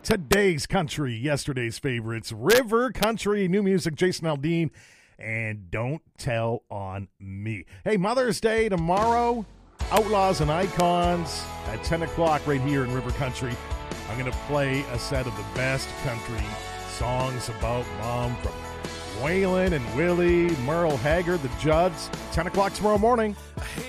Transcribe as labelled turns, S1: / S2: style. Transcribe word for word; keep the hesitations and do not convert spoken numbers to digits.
S1: Today's country, yesterday's favorites, River Country, new music, Jason Aldean, and Don't Tell on Me. Hey, Mother's Day tomorrow, Outlaws and Icons at ten o'clock right here in River Country. I'm going to play a set of the best country songs about Mom from Waylon and Willie, Merle Haggard, the Judds, ten o'clock tomorrow morning.